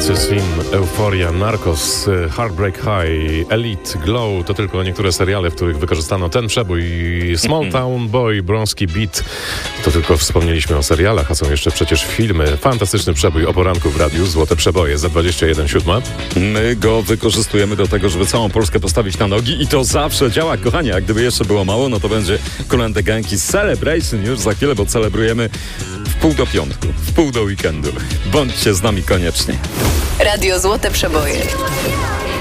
Francis Slim, Euphoria, Narcos, Heartbreak High, Elite, Glow to tylko niektóre seriale, w których wykorzystano ten przebój. Small Town Boy, Bronski Beat to tylko wspomnieliśmy o serialach, a są jeszcze przecież filmy. Fantastyczny przebój o poranku w radiu, Złote Przeboje za 21:07. My go wykorzystujemy do tego, żeby całą Polskę postawić na nogi i to zawsze działa, kochani. A gdyby jeszcze było mało, no to będzie Kolędy Gęki Celebration już za chwilę, bo celebrujemy w pół do piątku, w pół do weekendu. Bądźcie z nami koniecznie. Radio Złote Przeboje.